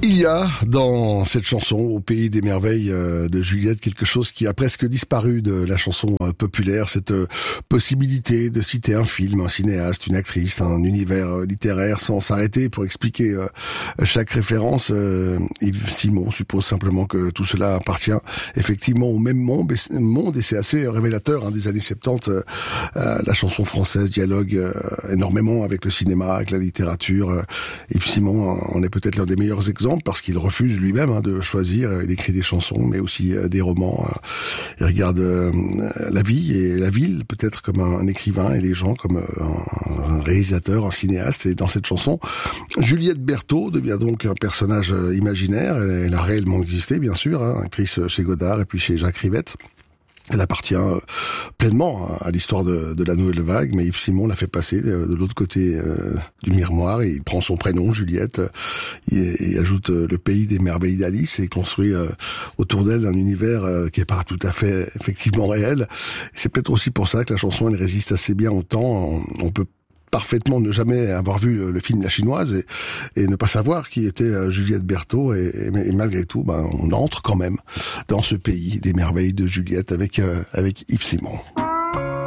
Il y a dans cette chanson, Au pays des merveilles de Juliette, quelque chose qui a presque disparu de la chanson populaire, cette possibilité de citer un film, un cinéaste, une actrice, un univers littéraire sans s'arrêter pour expliquer chaque référence. Yves Simon suppose simplement que tout cela appartient effectivement au même monde et c'est assez révélateur des années 70. La chanson française dialogue énormément avec le cinéma, avec la littérature. Yves Simon en est peut-être l'un des meilleurs exemples, parce qu'il refuse lui-même de choisir. Il écrit des chansons, mais aussi des romans. Il regarde la vie et la ville peut-être comme un écrivain et les gens comme un réalisateur, un cinéaste. Et dans cette chanson, Juliette Berthaud devient donc un personnage imaginaire. Elle a réellement existé, bien sûr, actrice chez Godard et puis chez Jacques Rivette. Elle appartient pleinement à l'histoire de la nouvelle vague, mais Yves Simon l'a fait passer de l'autre côté du miroir, et il prend son prénom, Juliette, il ajoute le pays des merveilles d'Alice et construit autour d'elle un univers qui est pas tout à fait effectivement réel. C'est peut-être aussi pour ça que la chanson elle résiste assez bien au temps. On peut parfaitement ne jamais avoir vu le film La Chinoise et ne pas savoir qui était Juliette Berthaud et malgré tout on entre quand même dans ce pays des merveilles de Juliette avec Yves Simon.